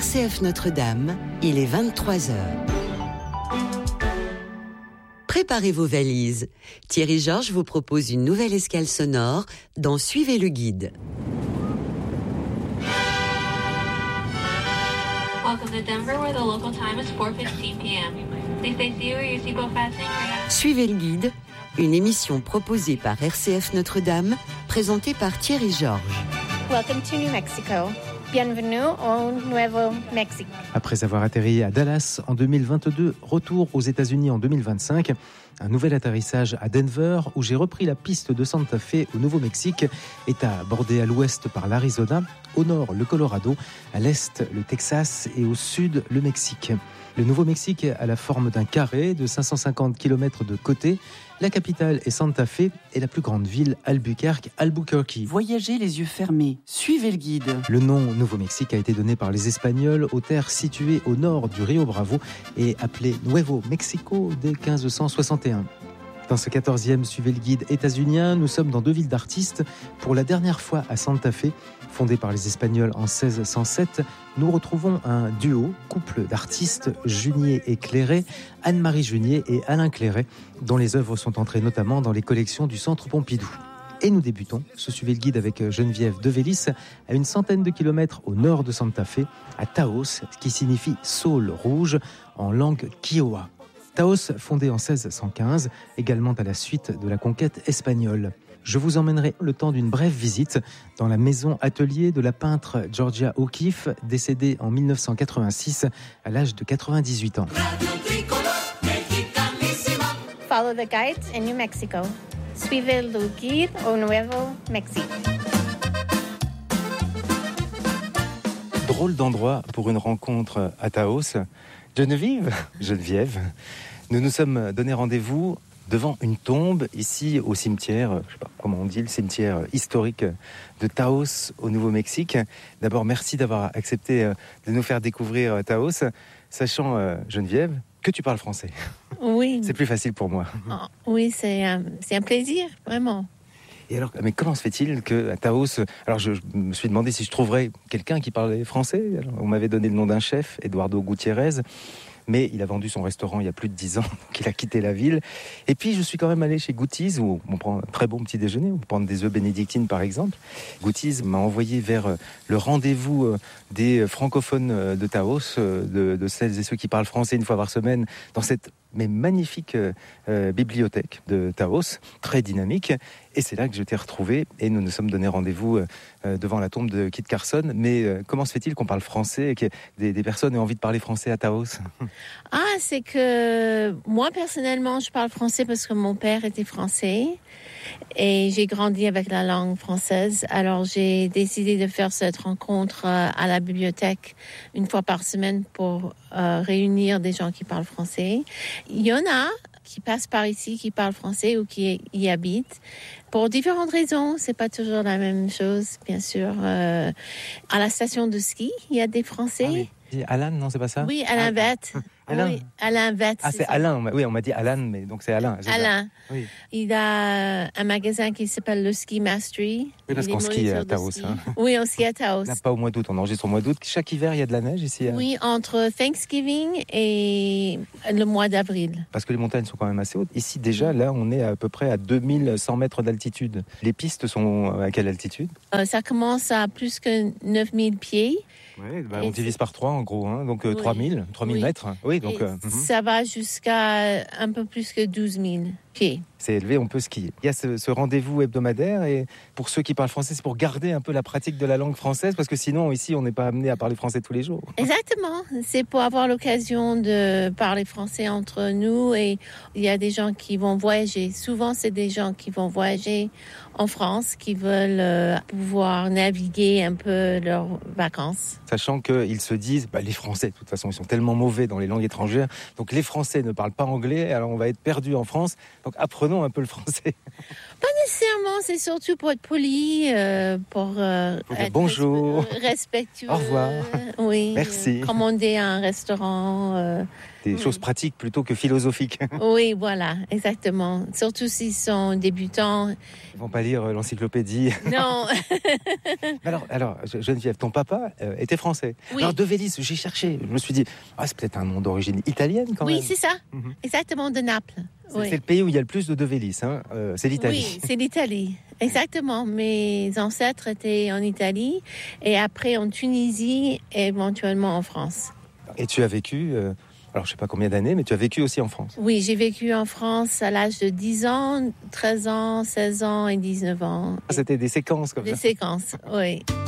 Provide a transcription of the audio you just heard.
RCF Notre-Dame, il est 23h. Préparez vos valises. Thierry Georges vous propose une nouvelle escale sonore dans Suivez le guide. Welcome to Denver, where the local time is 4:15 p.m. Please stay seated with your seatbelt fastening. Suivez le guide, une émission proposée par RCF Notre-Dame, présentée par Thierry Georges. Welcome to New Mexico. Bienvenue au Nuevo Mexique. Après avoir atterri à Dallas en 2022, retour aux États-Unis en 2025. Un nouvel atterrissage à Denver où j'ai repris la piste de Santa Fe au Nouveau-Mexique, État bordé à l'ouest par l'Arizona, au nord le Colorado, à l'est le Texas et au sud le Mexique. Le Nouveau-Mexique a la forme d'un carré de 550 km de côté. La capitale est Santa Fe et la plus grande ville Albuquerque. Voyagez les yeux fermés, suivez le guide. Le nom Nouveau-Mexique a été donné par les Espagnols aux terres situées au nord du Rio Bravo et appelé Nuevo Mexico dès 1561. Dans ce 14e Suivez le guide états-unien, nous sommes dans deux villes d'artistes. Pour la dernière fois à Santa Fe, fondée par les Espagnols en 1607, nous retrouvons un duo, couple d'artistes, Junier et Clairet, Anne-Marie Junier et Alain Clairet, dont les œuvres sont entrées notamment dans les collections du Centre Pompidou. Et nous débutons ce Suivez le guide avec Geneviève Devélis, à une centaine de kilomètres au nord de Santa Fe, à Taos, qui signifie saule rouge en langue kiowa. Taos, fondée en 1615, également à la suite de la conquête espagnole. Je vous emmènerai le temps d'une brève visite dans la maison-atelier de la peintre Georgia O'Keeffe, décédée en 1986 à l'âge de 98 ans. Follow the guides in New Mexico. Suivez le guide au Nuevo Mexique. Drôle d'endroit pour une rencontre à Taos. Geneviève, nous nous sommes donné rendez-vous devant une tombe ici au cimetière, je ne sais pas comment on dit, le cimetière historique de Taos au Nouveau-Mexique. D'abord, merci d'avoir accepté de nous faire découvrir Taos, sachant, Geneviève, que tu parles français. Oui. C'est plus facile pour moi. Oh, oui, c'est un plaisir, vraiment. Et alors, mais comment se fait-il qu'à Taos... Alors, je me suis demandé si je trouverais quelqu'un qui parlait français. Alors, on m'avait donné le nom d'un chef, Eduardo Gutiérrez, mais il a vendu son restaurant il y a plus de 10 ans, donc il a quitté la ville. Et puis, je suis quand même allé chez Goûtise, où on prend un très bon petit déjeuner, on peut prendre des œufs bénédictines, par exemple. Goûtise m'a envoyé vers le rendez-vous des francophones de Taos, de celles et ceux qui parlent français une fois par semaine, dans cette magnifique bibliothèque de Taos, très dynamique. Et c'est là que je t'ai retrouvé et nous nous sommes donné rendez-vous devant la tombe de Kit Carson. Mais comment se fait-il qu'on parle français et que des personnes aient envie de parler français à Taos ? C'est que moi, personnellement, je parle français parce que mon père était français et j'ai grandi avec la langue française. Alors, j'ai décidé de faire cette rencontre à la bibliothèque une fois par semaine pour réunir des gens qui parlent français. Il y en a qui passent par ici, qui parlent français ou qui y habitent. Pour différentes raisons, c'est pas toujours la même chose, bien sûr. À la station de ski, il y a des Français. Ah oui. Alan, non, c'est pas ça ? Oui, Alain Vette. Alain. Oui, Alain Vette. C'est Alain. Oui, on m'a dit Alan, mais donc c'est Alain. Alain. Oui. Il a un magasin qui s'appelle le Ski Mastery. Oui, parce qu'on skie à Taos. Oui, on skie à Taos. Pas au mois d'août, on enregistre au mois d'août. Chaque hiver, il y a de la neige ici. Oui, entre Thanksgiving et le mois d'avril. Parce que les montagnes sont quand même assez hautes. Ici, déjà, là, on est à peu près à 2100 mètres d'altitude. Les pistes sont à quelle altitude ? Ça commence à plus que 9000 pieds. Oui, on divise par 3 en gros, hein, donc 3000 mètres. Oui, donc ça va jusqu'à un peu plus que 12 000 pieds. C'est élevé, on peut skier. Il y a ce rendez-vous hebdomadaire et pour ceux qui parlent français, c'est pour garder un peu la pratique de la langue française parce que sinon, ici, on n'est pas amené à parler français tous les jours. Exactement. C'est pour avoir l'occasion de parler français entre nous et il y a des gens qui vont voyager. Souvent, c'est des gens qui vont voyager en France, qui veulent pouvoir naviguer un peu leurs vacances. Sachant qu'ils se disent, les Français, de toute façon, ils sont tellement mauvais dans les langues étrangères, donc les Français ne parlent pas anglais, alors on va être perdu en France. Donc apprenons un peu le français. Pas nécessairement, c'est surtout pour être poli, pour dire être bonjour, respectueux. au revoir, oui, merci. Commander à un restaurant. Des choses pratiques plutôt que philosophiques. Oui, voilà, exactement. Surtout s'ils sont débutants. Ils vont pas lire l'encyclopédie. Non. Alors, Geneviève, ton papa était français. Oui. Alors, De Vélis, j'ai cherché. Je me suis dit, c'est peut-être un nom d'origine italienne quand même. Oui, c'est ça. Mhm. Exactement, de Naples. Oui. C'est le pays où il y a le plus de Vélis, hein. C'est l'Italie. Oui, c'est l'Italie. Exactement. Mes ancêtres étaient en Italie et après en Tunisie et éventuellement en France. Et tu as vécu, alors je sais pas combien d'années, mais tu as vécu aussi en France. Oui, j'ai vécu en France à l'âge de 10 ans, 13 ans, 16 ans et 19 ans. C'était des séquences comme Des ça. séquences, oui.